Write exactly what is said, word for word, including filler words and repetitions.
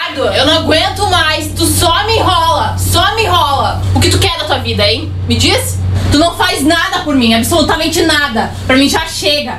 Eduardo, eu não aguento mais. Tu só me enrola, só me enrola. O que tu quer da tua vida, hein? Me diz? Tu não faz nada por mim, absolutamente nada. Pra mim já chega.